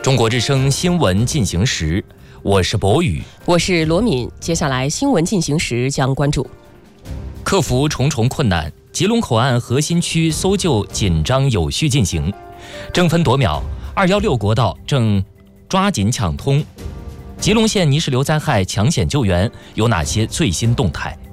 中国之声新闻进行时，我是博宇， 我是罗敏。接下来新闻进行时将关注： 克服重重困难，吉隆口岸核心区搜救紧张有序进行，争分夺秒，216国道正抓紧抢通。吉隆县泥石流灾害抢险救援有哪些最新动态？